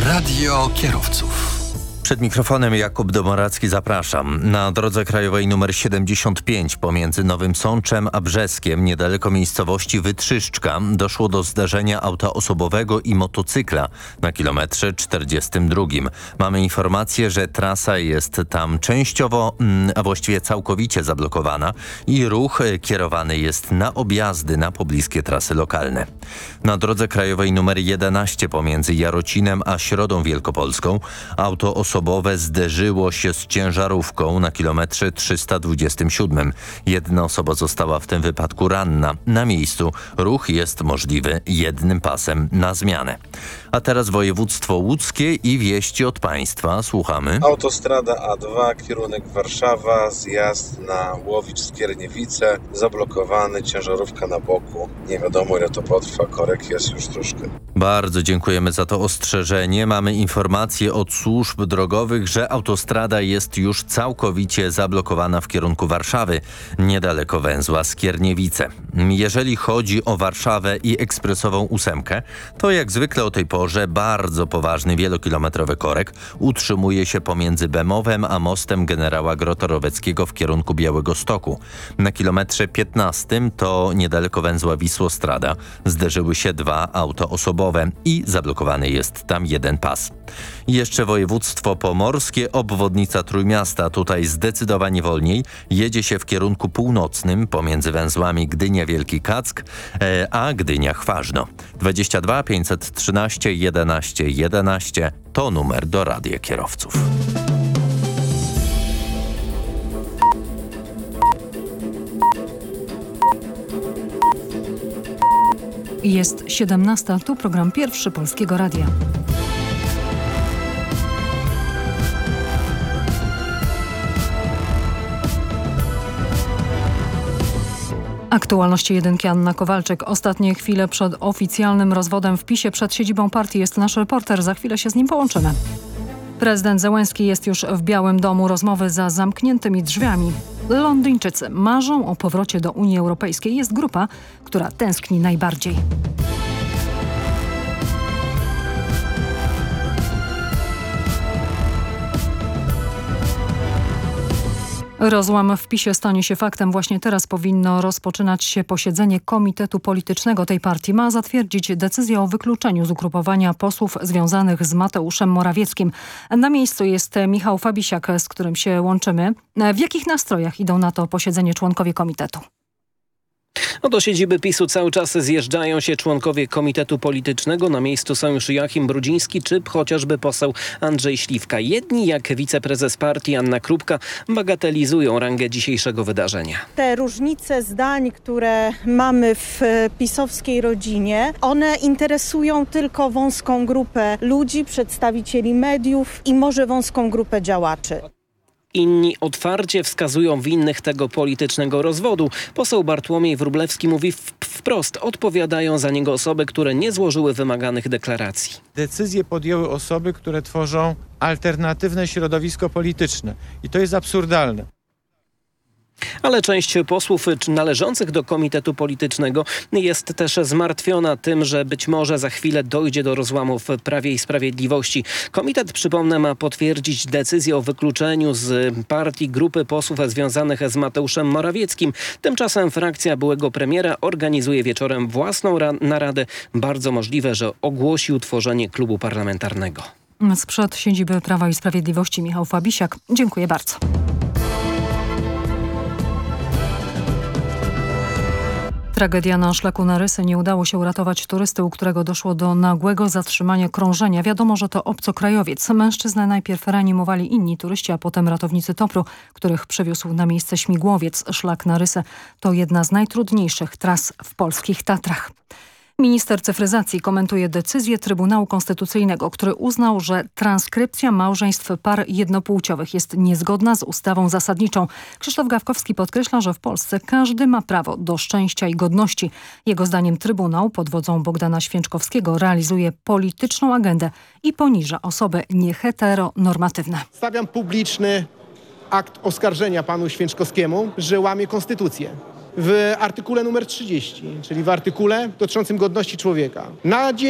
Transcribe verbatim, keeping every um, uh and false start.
Radio Kierowców. Przed mikrofonem Jakub Domoracki, zapraszam. Na drodze krajowej nr siedemdziesiąt pięć pomiędzy Nowym Sączem a Brzeskiem, niedaleko miejscowości Wytrzyszczka, doszło do zdarzenia auta osobowego i motocykla na kilometrze czterdziestym drugim. Mamy informację, że trasa jest tam częściowo, a właściwie całkowicie zablokowana i ruch kierowany jest na objazdy na pobliskie trasy lokalne. Na drodze krajowej nr jedenaście pomiędzy Jarocinem a Środą Wielkopolską auto osobowe zderzyło się z ciężarówką na kilometrze trzysta dwudziestym siódmym. Jedna osoba została w tym wypadku ranna. Na miejscu ruch jest możliwy jednym pasem na zmianę. A teraz województwo łódzkie i wieści od państwa. Słuchamy. Autostrada A dwa, kierunek Warszawa, zjazd na Łowicz-Skierniewice, zablokowany, ciężarówka na boku. Nie wiadomo, ile to potrwa, korek jest już troszkę. Bardzo dziękujemy za to ostrzeżenie. Mamy informację od służb drogowych, że autostrada jest już całkowicie zablokowana w kierunku Warszawy, niedaleko węzła Skierniewice. Jeżeli chodzi o Warszawę i ekspresową ósemkę, to jak zwykle o tej porze bardzo poważny wielokilometrowy korek utrzymuje się pomiędzy Bemowem a mostem generała Grota-Roweckiego w kierunku Białegostoku. Na kilometrze piętnastym to niedaleko węzła Wisłostrada zderzyły się dwa auta osobowe i zablokowany jest tam jeden pas. I jeszcze województwo pomorskie, obwodnica Trójmiasta. Tutaj zdecydowanie wolniej. Jedzie się w kierunku północnym pomiędzy węzłami Gdynia-Wielki Kack e, a Gdynia-Chważno. dwadzieścia dwa pięćset trzynaście jedenaście jedenaście to numer do radia kierowców. Jest siedemnasta, tu program Pierwszy Polskiego Radia. Aktualności jedynki, Anna Kowalczyk. Ostatnie chwile przed oficjalnym rozwodem w PiSie przed siedzibą partii jest nasz reporter. Za chwilę się z nim połączymy. Prezydent Zełenski jest już w Białym Domu. Rozmowy za zamkniętymi drzwiami. Londyńczycy marzą o powrocie do Unii Europejskiej. Jest grupa, która tęskni najbardziej. Rozłam w PiSie stanie się faktem. Właśnie teraz powinno rozpoczynać się posiedzenie Komitetu Politycznego tej partii. Ma zatwierdzić decyzję o wykluczeniu z ugrupowania posłów związanych z Mateuszem Morawieckim. Na miejscu jest Michał Fabisiak, z którym się łączymy. W jakich nastrojach idą na to posiedzenie członkowie komitetu? No do siedziby PiSu cały czas zjeżdżają się członkowie Komitetu Politycznego. Na miejscu są już Joachim Brudziński czy chociażby poseł Andrzej Śliwka. Jedni, jak wiceprezes partii Anna Krupka, bagatelizują rangę dzisiejszego wydarzenia. Te różnice zdań, które mamy w pisowskiej rodzinie, one interesują tylko wąską grupę ludzi, przedstawicieli mediów i może wąską grupę działaczy. Inni otwarcie wskazują winnych tego politycznego rozwodu. Poseł Bartłomiej Wróblewski mówi wprost, odpowiadają za niego osoby, które nie złożyły wymaganych deklaracji. Decyzje podjęły osoby, które tworzą alternatywne środowisko polityczne i to jest absurdalne. Ale część posłów należących do Komitetu Politycznego jest też zmartwiona tym, że być może za chwilę dojdzie do rozłamu w Prawie i Sprawiedliwości. Komitet, przypomnę, ma potwierdzić decyzję o wykluczeniu z partii grupy posłów związanych z Mateuszem Morawieckim. Tymczasem frakcja byłego premiera organizuje wieczorem własną naradę. Bardzo możliwe, że ogłosi utworzenie klubu parlamentarnego. Sprzed siedziby Prawa i Sprawiedliwości Michał Fabisiak. Dziękuję bardzo. Tragedia na szlaku na Rysy. Nie udało się uratować turysty, u którego doszło do nagłego zatrzymania krążenia. Wiadomo, że to obcokrajowiec. Mężczyznę najpierw reanimowali inni turyści, a potem ratownicy Topru, których przywiózł na miejsce śmigłowiec. Szlak na Rysy to jedna z najtrudniejszych tras w polskich Tatrach. Minister cyfryzacji komentuje decyzję Trybunału Konstytucyjnego, który uznał, że transkrypcja małżeństw par jednopłciowych jest niezgodna z ustawą zasadniczą. Krzysztof Gawkowski podkreśla, że w Polsce każdy ma prawo do szczęścia i godności. Jego zdaniem Trybunał pod wodzą Bogdana Święczkowskiego realizuje polityczną agendę i poniża osoby nieheteronormatywne. Stawiam publiczny akt oskarżenia panu Święczkowskiemu, że łamie konstytucję. W artykule numer trzydzieści, czyli w artykule dotyczącym godności człowieka. Na